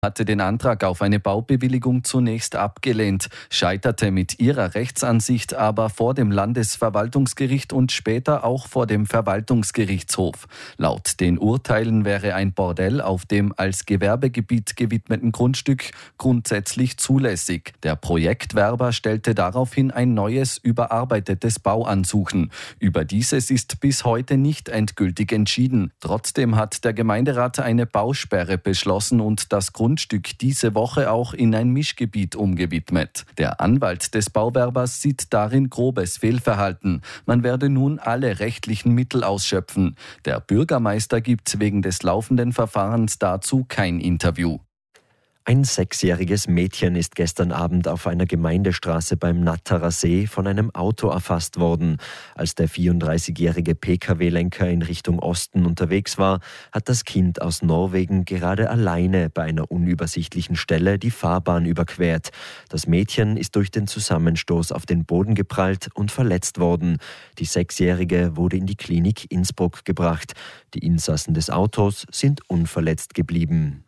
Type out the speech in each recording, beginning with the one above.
hatte den Antrag auf eine Baubewilligung zunächst abgelehnt, scheiterte mit ihrer Rechtsansicht aber vor dem Landesverwaltungsgericht und später auch vor dem Verwaltungsgerichtshof. Laut den Urteilen wäre ein Bordell auf dem als Gewerbegebiet gewidmeten Grundstück grundsätzlich zulässig. Der Projektwerber stellte daraufhin ein neues, überarbeitetes Bauansuchen. Über dieses ist bis heute nicht endgültig entschieden. Trotzdem hat der Gemeinderat eine Bausperre beschlossen und das Grundstück diese Woche auch in ein Mischgebiet umgewidmet. Der Anwalt des Bauwerbers sieht darin grobes Fehlverhalten. Man werde nun alle rechtlichen Mittel ausschöpfen. Der Bürgermeister gibt wegen des laufenden Verfahrens dazu kein Interview. Ein 6-jähriges Mädchen ist gestern Abend auf einer Gemeindestraße beim Natterer See von einem Auto erfasst worden. Als der 34-jährige Pkw-Lenker in Richtung Osten unterwegs war, hat das Kind aus Norwegen gerade alleine bei einer unübersichtlichen Stelle die Fahrbahn überquert. Das Mädchen ist durch den Zusammenstoß auf den Boden geprallt und verletzt worden. Die 6-jährige wurde in die Klinik Innsbruck gebracht. Die Insassen des Autos sind unverletzt geblieben.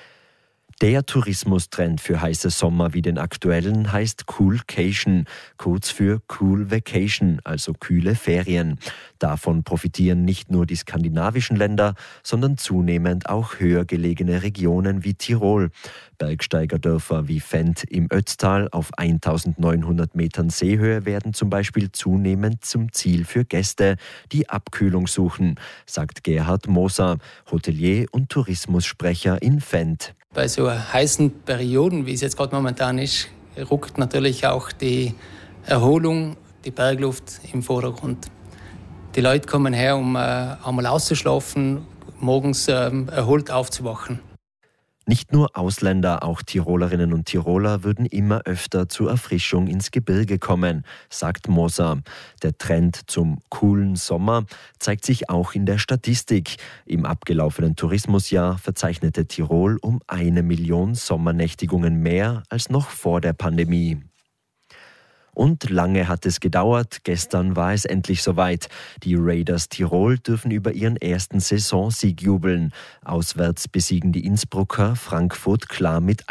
Der Tourismustrend für heiße Sommer wie den aktuellen heißt Coolcation, kurz für Cool Vacation, also kühle Ferien. Davon profitieren nicht nur die skandinavischen Länder, sondern zunehmend auch höher gelegene Regionen wie Tirol. Bergsteigerdörfer wie Fendt im Ötztal auf 1900 Metern Seehöhe werden zum Beispiel zunehmend zum Ziel für Gäste, die Abkühlung suchen, sagt Gerhard Moser, Hotelier und Tourismussprecher in Fendt. Bei so heißen Perioden, wie es jetzt gerade momentan ist, rückt natürlich auch die Erholung, die Bergluft im Vordergrund. Die Leute kommen her, um einmal auszuschlafen, morgens erholt aufzuwachen. Nicht nur Ausländer, auch Tirolerinnen und Tiroler würden immer öfter zur Erfrischung ins Gebirge kommen, sagt Moser. Der Trend zum coolen Sommer zeigt sich auch in der Statistik. Im abgelaufenen Tourismusjahr verzeichnete Tirol um 1 Million Sommernächtigungen mehr als noch vor der Pandemie. Und lange hat es gedauert, gestern war es endlich soweit. Die Raiders Tirol dürfen über ihren ersten Saisonsieg jubeln. Auswärts besiegen die Innsbrucker Frankfurt klar mit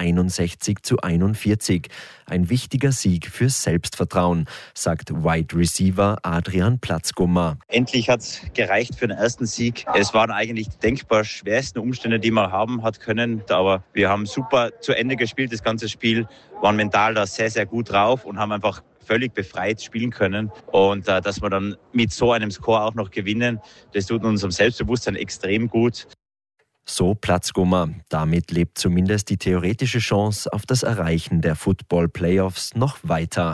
61:41. Ein wichtiger Sieg fürs Selbstvertrauen, sagt Wide Receiver Adrian Platzgummer. Endlich hat es gereicht für den ersten Sieg. Es waren eigentlich die denkbar schwersten Umstände, die man haben hat können. Aber wir haben super zu Ende gespielt, das ganze Spiel, waren mental da sehr, sehr gut drauf und haben einfach völlig befreit spielen können. Und dass wir dann mit so einem Score auch noch gewinnen, das tut unserem Selbstbewusstsein extrem gut. So Platzgummer. Damit lebt zumindest die theoretische Chance auf das Erreichen der Football-Playoffs noch weiter.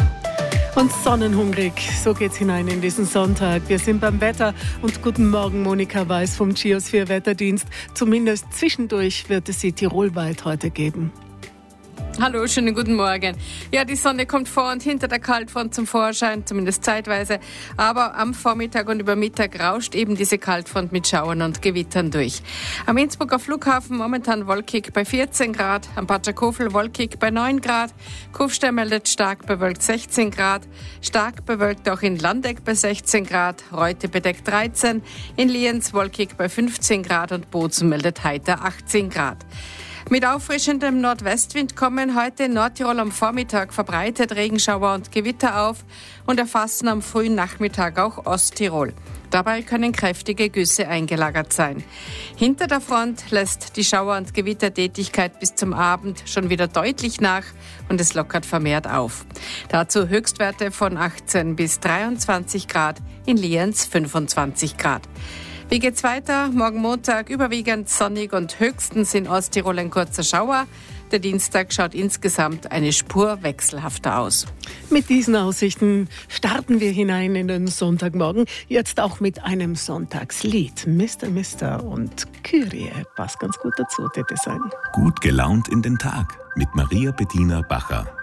Und sonnenhungrig, so geht's hinein in diesen Sonntag. Wir sind beim Wetter und guten Morgen, Monika Weiß vom Geosphere-Wetterdienst. Zumindest zwischendurch wird es sie tirolweit heute geben. Hallo, schönen guten Morgen. Ja, die Sonne kommt vor und hinter der Kaltfront zum Vorschein, zumindest zeitweise. Aber am Vormittag und über Mittag rauscht eben diese Kaltfront mit Schauern und Gewittern durch. Am Innsbrucker Flughafen momentan wolkig bei 14 Grad, am Patschakofel wolkig bei 9 Grad, Kufstein meldet stark bewölkt 16 Grad, stark bewölkt auch in Landeck bei 16 Grad, Reute bedeckt 13, in Lienz wolkig bei 15 Grad und Bozen meldet heiter 18 Grad. Mit auffrischendem Nordwestwind kommen heute in Nordtirol am Vormittag verbreitet Regenschauer und Gewitter auf und erfassen am frühen Nachmittag auch Osttirol. Dabei können kräftige Güsse eingelagert sein. Hinter der Front lässt die Schauer- und Gewittertätigkeit bis zum Abend schon wieder deutlich nach und es lockert vermehrt auf. Dazu Höchstwerte von 18 bis 23 Grad, in Lienz 25 Grad. Wie geht's weiter? Morgen Montag überwiegend sonnig und höchstens in Osttirol ein kurzer Schauer. Der Dienstag schaut insgesamt eine Spur wechselhafter aus. Mit diesen Aussichten starten wir hinein in den Sonntagmorgen. Jetzt auch mit einem Sonntagslied. Mr. und Kyrie passt ganz gut dazu, das Design. Gut gelaunt in den Tag mit Maria Bettina Bacher.